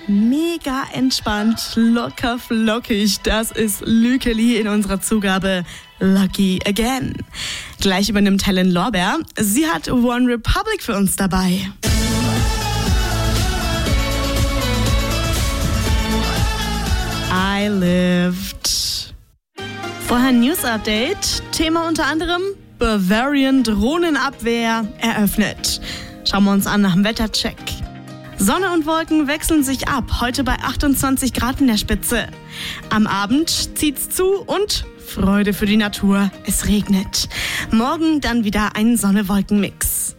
mega entspannt, locker flockig. Das ist Lükeli in unserer Zugabe Lucky Again. Gleich übernimmt Helen Lorbeer. Sie hat One Republic für uns dabei. I lived. Vorher News Update. Thema unter anderem Bavarian Drohnenabwehr eröffnet. Schauen wir uns an nach dem Wettercheck. Sonne und Wolken wechseln sich ab, heute bei 28 Grad in der Spitze. Am Abend zieht's zu und Freude für die Natur, es regnet. Morgen dann wieder ein Sonne-Wolken-Mix.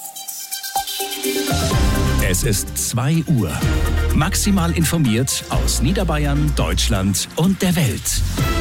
Es ist 2 Uhr. Maximal informiert aus Niederbayern, Deutschland und der Welt.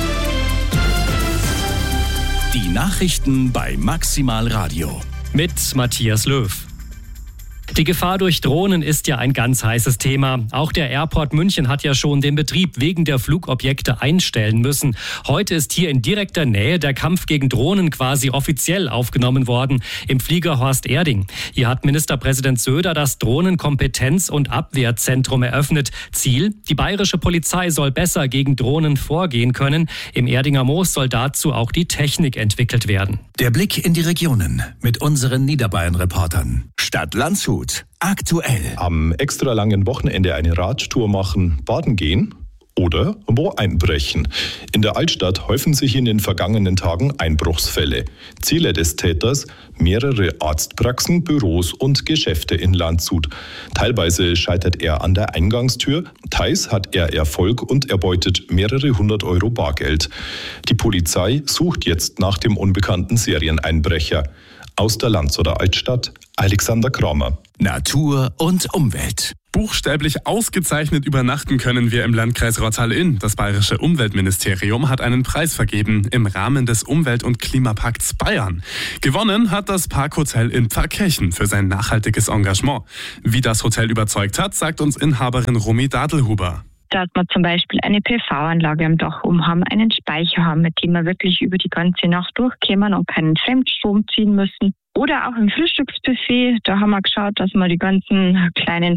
Die Nachrichten bei Maximal Radio. Mit Matthias Löw. Die Gefahr durch Drohnen ist ja ein ganz heißes Thema. Auch der Airport München hat ja schon den Betrieb wegen der Flugobjekte einstellen müssen. Heute ist hier in direkter Nähe der Kampf gegen Drohnen quasi offiziell aufgenommen worden im Flieger Horst Erding. Hier hat Ministerpräsident Söder das Drohnenkompetenz- und Abwehrzentrum eröffnet. Ziel: Die bayerische Polizei soll besser gegen Drohnen vorgehen können. Im Erdinger Moos soll dazu auch die Technik entwickelt werden. Der Blick in die Regionen mit unseren Niederbayern-Reportern. Stadt Landshut, aktuell. Am extra langen Wochenende eine Radtour machen, baden gehen oder wo einbrechen. In der Altstadt häufen sich in den vergangenen Tagen Einbruchsfälle. Ziele des Täters: mehrere Arztpraxen, Büros und Geschäfte in Landshut. Teilweise scheitert er an der Eingangstür, teils hat er Erfolg und erbeutet mehrere 100 Euro Bargeld. Die Polizei sucht jetzt nach dem unbekannten Serieneinbrecher. Aus der Landshuter Altstadt, Alexander Kramer. Natur und Umwelt. Buchstäblich ausgezeichnet übernachten können wir im Landkreis Rottal-Inn. Das bayerische Umweltministerium hat einen Preis vergeben im Rahmen des Umwelt- und Klimapakts Bayern. Gewonnen hat das Parkhotel in Pfarrkirchen für sein nachhaltiges Engagement. Wie das Hotel überzeugt hat, sagt uns Inhaberin Romy Dadelhuber. Dass wir zum Beispiel eine PV-Anlage am Dach oben haben, einen Speicher haben, mit dem wir wirklich über die ganze Nacht durchkommen und keinen Fremdstrom ziehen müssen. Oder auch im Frühstücksbuffet, da haben wir geschaut, dass wir die ganzen kleinen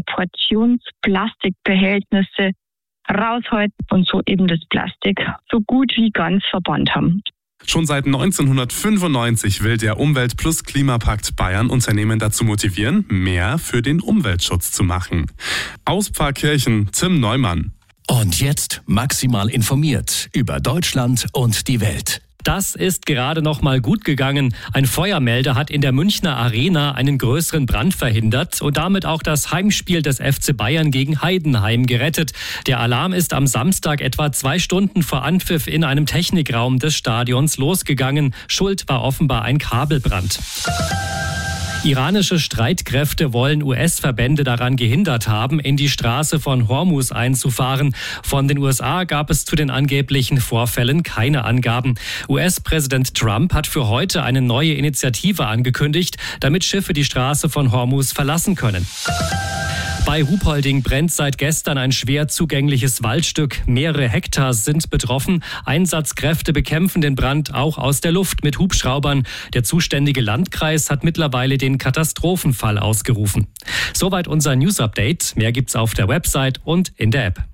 Portionsplastikbehältnisse raushalten und so eben das Plastik so gut wie ganz verbannt haben. Schon seit 1995 will der Umwelt- plus Klimapakt Bayern Unternehmen dazu motivieren, mehr für den Umweltschutz zu machen. Aus Pfarrkirchen, Tim Neumann. Und jetzt maximal informiert über Deutschland und die Welt. Das ist gerade noch mal gut gegangen. Ein Feuermelder hat in der Münchner Arena einen größeren Brand verhindert und damit auch das Heimspiel des FC Bayern gegen Heidenheim gerettet. Der Alarm ist am Samstag etwa 2 Stunden vor Anpfiff in einem Technikraum des Stadions losgegangen. Schuld war offenbar ein Kabelbrand. Iranische Streitkräfte wollen US-Verbände daran gehindert haben, in die Straße von Hormuz einzufahren. Von den USA gab es zu den angeblichen Vorfällen keine Angaben. US-Präsident Trump hat für heute eine neue Initiative angekündigt, damit Schiffe die Straße von Hormuz verlassen können. Bei Ruhpolding brennt seit gestern ein schwer zugängliches Waldstück. Mehrere Hektar sind betroffen. Einsatzkräfte bekämpfen den Brand auch aus der Luft mit Hubschraubern. Der zuständige Landkreis hat mittlerweile den Katastrophenfall ausgerufen. Soweit unser News-Update. Mehr gibt's auf der Website und in der App.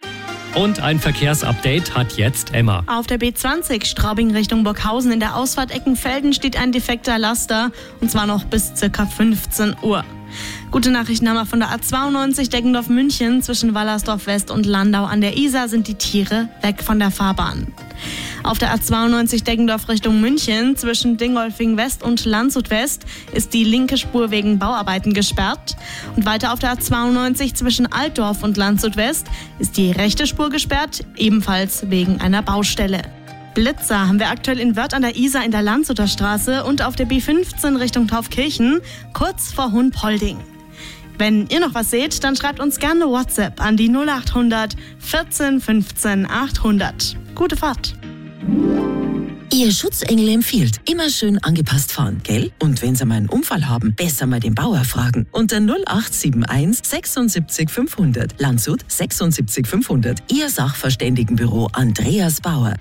Und ein Verkehrsupdate hat jetzt Emma. Auf der B20 Straubing Richtung Burghausen in der Ausfahrt Eckenfelden steht ein defekter Laster, und zwar noch bis ca. 15 Uhr. Gute Nachrichten haben wir von der A92 Deggendorf-München. Zwischen Wallersdorf West und Landau an der Isar sind die Tiere weg von der Fahrbahn. Auf der A92 Deggendorf Richtung München zwischen Dingolfing West und Landshut West ist die linke Spur wegen Bauarbeiten gesperrt. Und weiter auf der A92 zwischen Altdorf und Landshut West ist die rechte Spur gesperrt, ebenfalls wegen einer Baustelle. Blitzer haben wir aktuell in Wörth an der Isar in der Landshuter Straße und auf der B15 Richtung Taufkirchen, kurz vor Hohenpolding. Wenn ihr noch was seht, dann schreibt uns gerne eine WhatsApp an die 0800 14 15 800. Gute Fahrt! Ihr Schutzengel empfiehlt, immer schön angepasst fahren, gell? Und wenn Sie mal einen Unfall haben, besser mal den Bauer fragen. Unter 0871 76 500. Landshut 76 500. Ihr Sachverständigenbüro Andreas Bauer.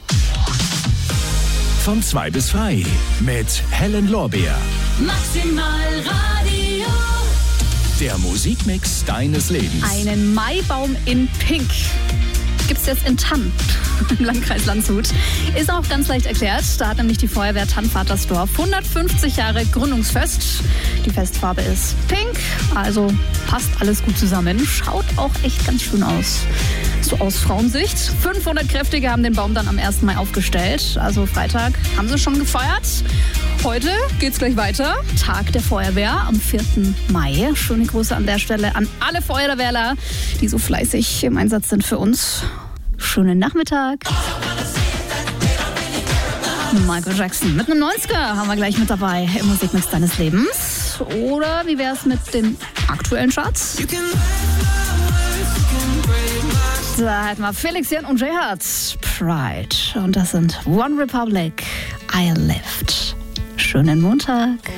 Von 2 bis 3 mit Helen Lorbeer. Maximal Radio. Der Musikmix deines Lebens. Einen Maibaum in Pink gibt es jetzt in Tann im Landkreis Landshut. Ist auch ganz leicht erklärt. Da hat nämlich die Feuerwehr Tannvatersdorf 150 Jahre Gründungsfest. Die Festfarbe ist pink, also passt alles gut zusammen. Schaut auch echt ganz schön aus. So aus Frauensicht. 500 Kräftige haben den Baum dann am 1. Mai aufgestellt. Also Freitag haben sie schon gefeiert. Heute geht's gleich weiter. Tag der Feuerwehr am 4. Mai. Schöne Grüße an der Stelle an alle Feuerwehrler, die so fleißig im Einsatz sind für uns. Schönen Nachmittag. Michael Jackson mit einem 90er haben wir gleich mit dabei im Musikmix deines Lebens. Oder wie wär's mit den aktuellen Charts? Da hätten wir Felix Jan und J-Hart, Pride. Und das sind One Republic, I Lived. Schönen Montag.